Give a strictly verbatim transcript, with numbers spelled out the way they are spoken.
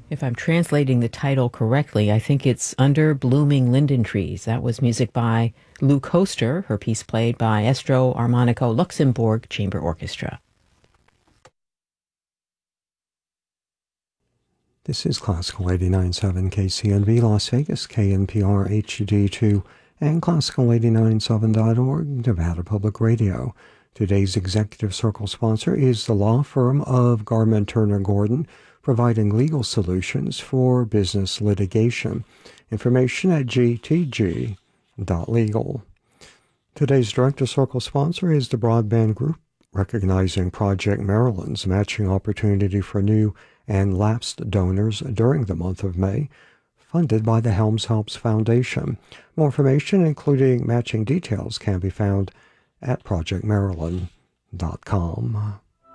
If I'm translating the title correctly, I think it's Under Blooming Linden Trees. That was music by Lou Koster, her piece played by Estro Armonico Luxembourg Chamber Orchestra. This is Classical eighty-nine point seven K C N V Las Vegas, K N P R H D two, and Classical eighty-nine point seven dot org, Nevada Public Radio. Today's Executive Circle sponsor is the law firm of Garman Turner Gordon, providing legal solutions for business litigation. Information at g t g dot legal. Today's Director Circle sponsor is the Broadband Group, recognizing Project Maryland's matching opportunity for new and lapsed donors during the month of May, funded by the Helms Helps Foundation. More information, including matching details, can be found at project maryland dot com.